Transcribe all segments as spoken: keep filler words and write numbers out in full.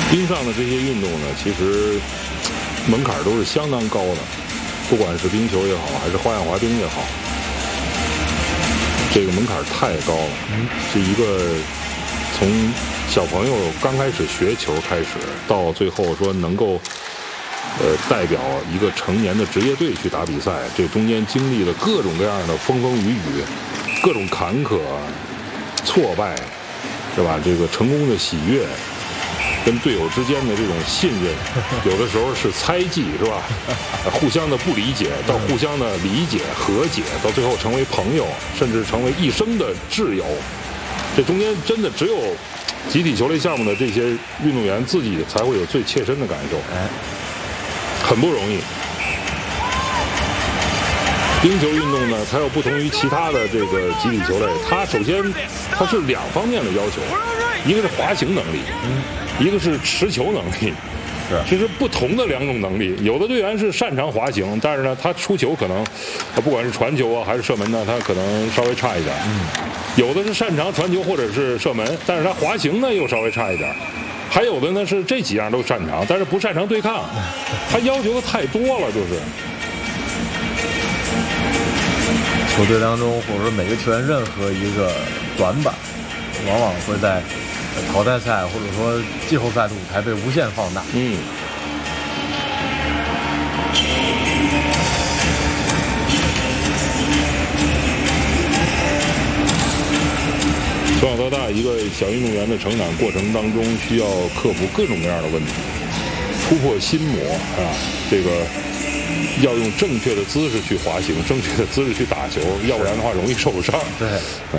冰上的这些运动呢，其实门槛都是相当高的，不管是冰球也好，还是花样滑冰也好，这个门槛太高了。嗯，是一个从小朋友刚开始学球开始，到最后说能够呃代表一个成年的职业队去打比赛，这中间经历了各种各样的风风雨雨，各种坎坷、挫败，是吧？这个成功的喜悦。跟队友之间的这种信任，有的时候是猜忌，是吧？互相的不理解，到互相的理解、和解，到最后成为朋友，甚至成为一生的挚友。这中间真的只有集体球类项目的这些运动员自己才会有最切身的感受，很不容易。冰球运动呢，它又不同于其他的这个集体球类，它首先它是两方面的要求，一个是滑行能力，一个是持球能力，是其实不同的两种能力。有的队员是擅长滑行，但是呢，他出球可能，他不管是传球啊还是射门呢，他可能稍微差一点。嗯，有的是擅长传球或者是射门，但是他滑行呢又稍微差一点。还有的呢是这几样都擅长，但是不擅长对抗，他要求的太多了，就是。 球队当中，或者说每个球员任何一个短板，往往会在淘汰赛或者说季后赛的舞台被无限放大。 嗯。从小到大，一个小运动员的成长过程当中，需要克服各种各样的问题，突破心魔啊，这个。要用正确的姿势去滑行，正确的姿势去打球，要不然的话容易受伤。 对， 嗯，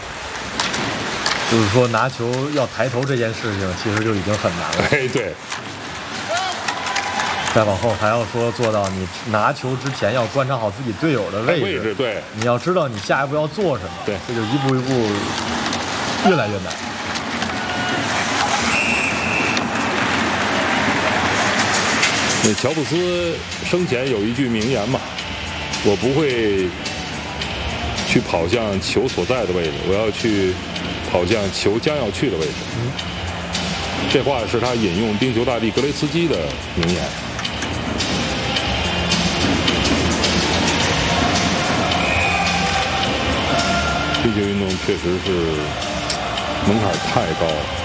就是说拿球要抬头这件事情，其实就已经很难了。 哎，对。 再往后还要说做到你拿球之前要观察好自己队友的位置， 位置对， 你要知道你下一步要做什么。 对， 这就一步一步越来越难。 那乔布斯生前有一句名言嘛，我不会去跑向球所在的位置，我要去跑向球将要去的位置。嗯，这话是他引用冰球大帝格雷茨基的名言。冰球运动确实是门槛太高了。